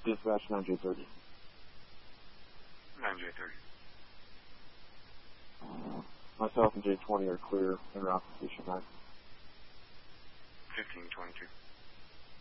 Dispatch 9J30. 9J30. Myself and J20 are clear en route to Station 9. 1522.